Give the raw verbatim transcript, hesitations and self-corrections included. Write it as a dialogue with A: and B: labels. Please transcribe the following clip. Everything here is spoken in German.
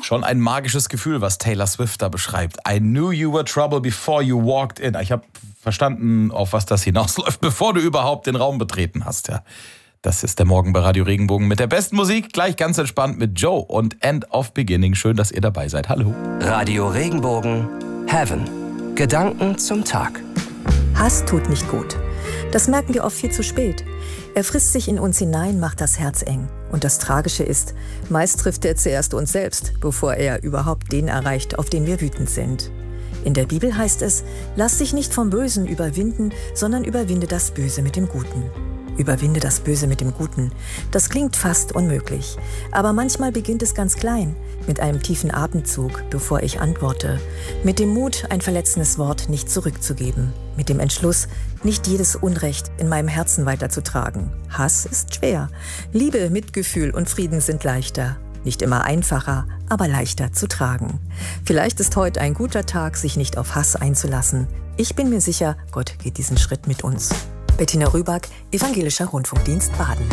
A: Schon ein magisches Gefühl, was Taylor Swift da beschreibt. I knew you were trouble before you walked in. Ich habe verstanden, auf was das hinausläuft, bevor du überhaupt den Raum betreten hast. Ja, das ist der Morgen bei Radio Regenbogen mit der besten Musik. Gleich ganz entspannt mit Joe und End of Beginning. Schön, dass ihr dabei seid. Hallo.
B: Radio Regenbogen Heaven. Gedanken zum Tag.
C: Hass tut nicht gut. Das merken wir oft viel zu spät. Er frisst sich in uns hinein, macht das Herz eng. Und das Tragische ist, meist trifft er zuerst uns selbst, bevor er überhaupt den erreicht, auf den wir wütend sind. In der Bibel heißt es, lass dich nicht vom Bösen überwinden, sondern überwinde das Böse mit dem Guten. Überwinde das Böse mit dem Guten. Das klingt fast unmöglich. Aber manchmal beginnt es ganz klein, mit einem tiefen Atemzug, bevor ich antworte. Mit dem Mut, ein verletzendes Wort nicht zurückzugeben. Mit dem Entschluss, nicht jedes Unrecht in meinem Herzen weiterzutragen. Hass ist schwer. Liebe, Mitgefühl und Frieden sind leichter. Nicht immer einfacher, aber leichter zu tragen. Vielleicht ist heute ein guter Tag, sich nicht auf Hass einzulassen. Ich bin mir sicher, Gott geht diesen Schritt mit uns. Bettina Rüback, Evangelischer Rundfunkdienst Baden.